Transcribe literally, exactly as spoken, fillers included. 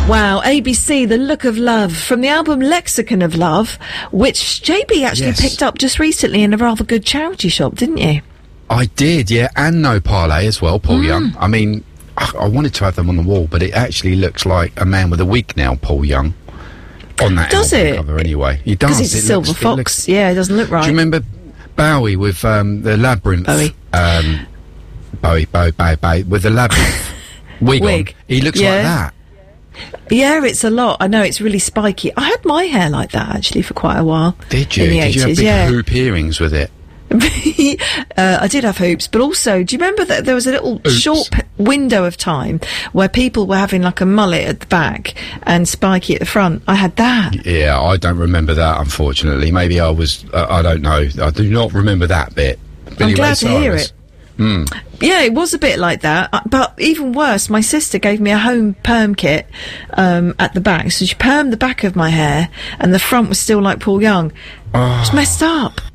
Wow, A B C, The Look of Love, from the album Lexicon of Love, which J B actually Yes. picked up just recently in a rather good charity shop, didn't you? I did, yeah, and No Parlay as well, Paul Mm. Young. I mean, I, I wanted to have them on the wall, but it actually looks like a man with a wig now, Paul Young, on that Does album it? cover anyway. He does. Because he's a It silver looks- it fox. looks- Yeah, it doesn't look right. Do you remember Bowie with um, the Labyrinth? Bowie. Um, Bowie, Bowie, Bowie, Bowie, with the Labyrinth wig, Wig. on. He looks Yeah. like that. Yeah, it's a lot. I know, it's really spiky. I had my hair like that, actually, for quite a while. Did you? In the Did you have eighties, big yeah. hoop earrings with it? uh, I did have hoops, but also, do you remember that there was a little Oops. short p- window of time where people were having like a mullet at the back and spiky at the front? I had that. Yeah, I don't remember that, unfortunately. Maybe I was, uh, I don't know. I do not remember that bit. Billy I'm glad Ray to hear Cyrus. it. Yeah, it was a bit like that, uh, but even worse, my sister gave me a home perm kit um, at the back, so she permed the back of my hair, and the front was still like Paul Young. Oh. It's messed up.